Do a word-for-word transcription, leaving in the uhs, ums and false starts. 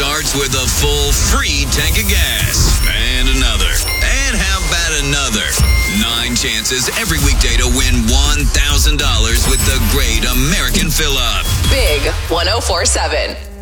starts with a full free tank of gas. And another. And how about another? Nine chances every weekday to win one thousand dollars with the Great American Fill-Up. Big one oh four seven.